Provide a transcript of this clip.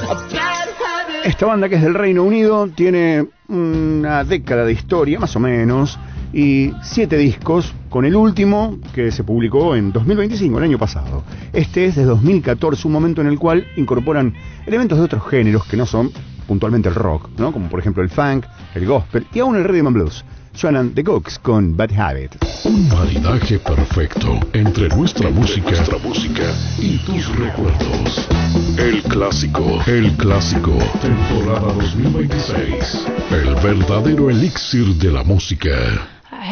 Esta banda, que es del Reino Unido, tiene una década de historia, más o menos, y 7 discos, con el último que se publicó en 2025, el año pasado. Este es de 2014, un momento en el cual incorporan elementos de otros géneros que no son puntualmente el rock, ¿no? Como por ejemplo el funk, el gospel y aún el rhythm and blues. Suenan The Gooks con Bad Habit. Un maridaje perfecto entre nuestra música y tus recuerdos. El clásico, temporada 2026. El verdadero elixir de la música.